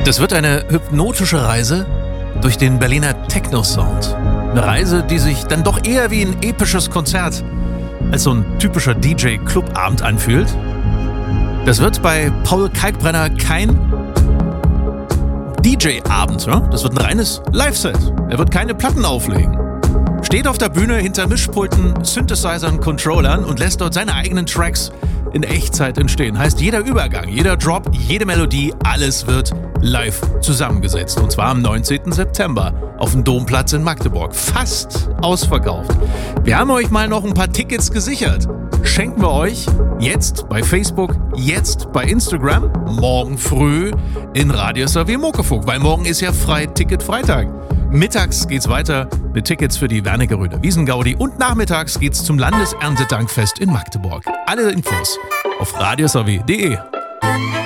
Das wird eine hypnotische Reise durch den Berliner Techno-Sound. Eine Reise, die sich dann doch eher wie ein episches Konzert als so ein typischer DJ-Clubabend anfühlt. Das wird bei Paul Kalkbrenner kein DJ-Abend, ne? Das wird ein reines Live-Set. Er wird keine Platten auflegen. Steht auf der Bühne hinter Mischpulten, Synthesizern, Controllern und lässt dort seine eigenen Tracks in Echtzeit entstehen. Heißt, jeder Übergang, jeder Drop, jede Melodie, alles wird live zusammengesetzt. Und zwar am 19. September auf dem Domplatz in Magdeburg. Fast ausverkauft. Wir haben euch mal noch ein paar Tickets gesichert. Schenken wir euch jetzt bei Facebook, jetzt bei Instagram, morgen früh in Radius AW Muckefuck, weil morgen ist ja Ticket-Freitag. Mittags geht's weiter mit Tickets für die Wernigeröder Wiesengaudi und nachmittags geht's zum Landeserntedankfest in Magdeburg. Alle Infos auf radiusaw.de.